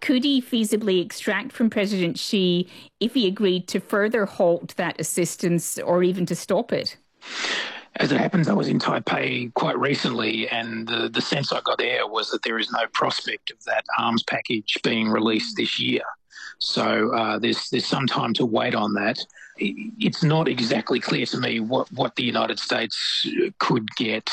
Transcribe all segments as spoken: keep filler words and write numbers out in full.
Could he feasibly extract from President Xi if he agreed to further halt that assistance or even to stop it? As it happens, I was in Taipei quite recently, and the, the sense I got there was that there is no prospect of that arms package being released this year. So uh, there's there's some time to wait on that. It's not exactly clear to me what, what the United States could get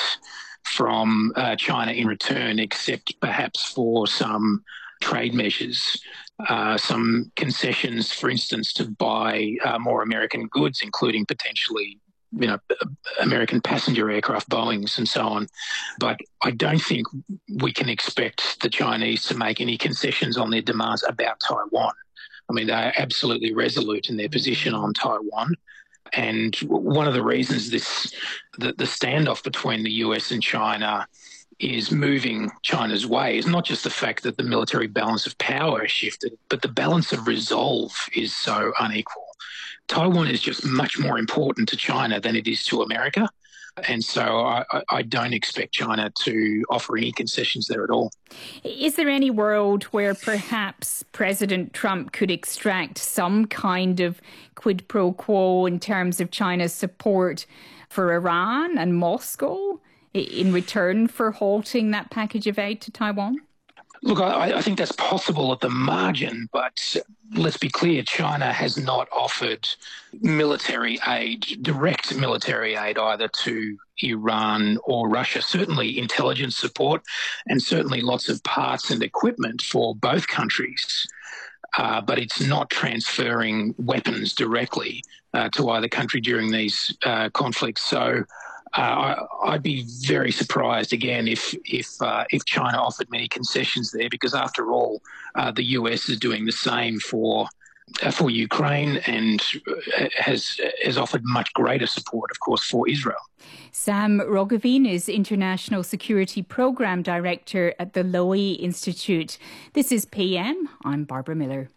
from uh, China in return, except perhaps for some trade measures, uh, some concessions, for instance, to buy uh, more American goods, including potentially you know, American passenger aircraft, Boeings and so on. But I don't think we can expect the Chinese to make any concessions on their demands about Taiwan. I mean, they're absolutely resolute in their position on Taiwan. And one of the reasons this the, the standoff between the U S and China is moving China's way is not just the fact that the military balance of power has shifted, but the balance of resolve is so unequal. Taiwan is just much more important to China than it is to America. And so I, I don't expect China to offer any concessions there at all. Is there any world where perhaps President Trump could extract some kind of quid pro quo in terms of China's support for Iran and Moscow in return for halting that package of aid to Taiwan? Look, I, I think that's possible at the margin, but let's be clear, China has not offered military aid, direct military aid either to Iran or Russia, certainly intelligence support and certainly lots of parts and equipment for both countries. Uh, but it's not transferring weapons directly uh, to either country during these uh, conflicts. So Uh, I, I'd be very surprised again if if uh, if China offered many concessions there, because after all, uh, the U S is doing the same for uh, for Ukraine and has has offered much greater support, of course, for Israel. Sam Roggeveen is International Security Program Director at the Lowy Institute. This is P M. I'm Barbara Miller.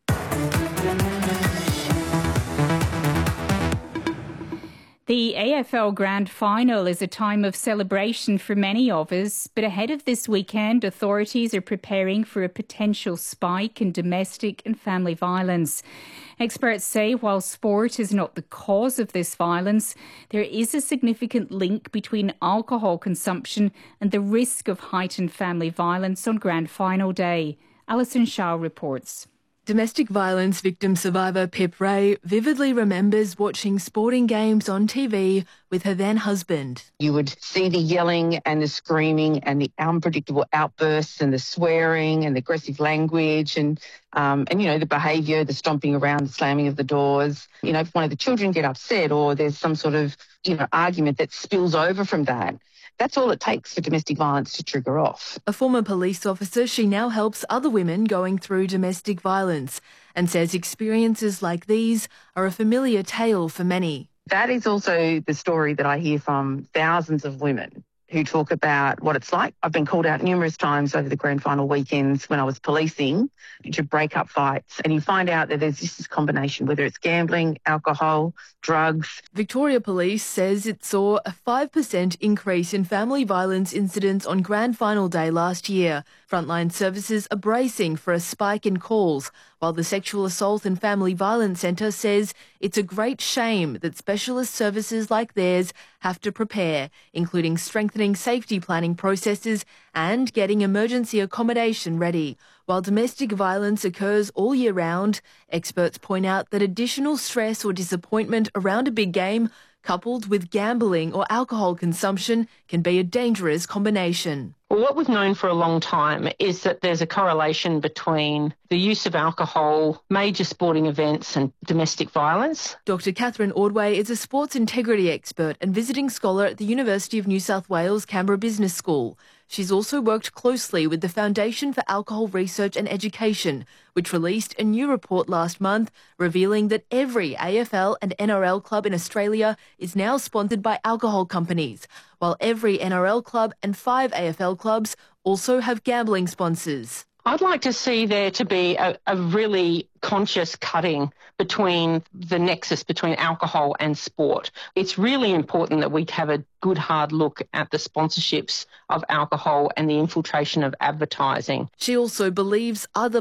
The A F L Grand Final is a time of celebration for many of us, but ahead of this weekend, authorities are preparing for a potential spike in domestic and family violence. Experts say while sport is not the cause of this violence, there is a significant link between alcohol consumption and the risk of heightened family violence on Grand Final day. Alison Shaw reports. Domestic violence victim survivor Pip Ray vividly remembers watching sporting games on T V with her then husband. You would see the yelling and the screaming and the unpredictable outbursts and the swearing and the aggressive language and, um, and you know, the behaviour, the stomping around, the slamming of the doors. You know, if one of the children get upset or there's some sort of, you know, argument that spills over from that, that's all it takes for domestic violence to trigger off. A former police officer, she now helps other women going through domestic violence and says experiences like these are a familiar tale for many. That is also the story that I hear from thousands of women who talk about what it's like. I've been called out numerous times over the Grand Final weekends when I was policing to break up fights, and you find out that there's just this combination, whether it's gambling, alcohol, drugs. Victoria Police says it saw a five percent increase in family violence incidents on Grand Final day last year. Frontline services are bracing for a spike in calls, while the Sexual Assault and Family Violence Centre says it's a great shame that specialist services like theirs have to prepare, including strengthening safety planning processes and getting emergency accommodation ready. While domestic violence occurs all year round, experts point out that additional stress or disappointment around a big game, coupled with gambling or alcohol consumption, can be a dangerous combination. Well, what we've known for a long time is that there's a correlation between the use of alcohol, major sporting events and domestic violence. Doctor Catherine Ordway is a sports integrity expert and visiting scholar at the University of New South Wales Canberra Business School. She's also worked closely with the Foundation for Alcohol Research and Education, which released a new report last month revealing that every A F L and N R L club in Australia is now sponsored by alcohol companies, while every N R L club and five A F L clubs also have gambling sponsors. I'd like to see there to be a, a really conscious cutting between the nexus between alcohol and sport. It's really important that we have a good hard look at the sponsorships of alcohol and the infiltration of advertising. She also believes other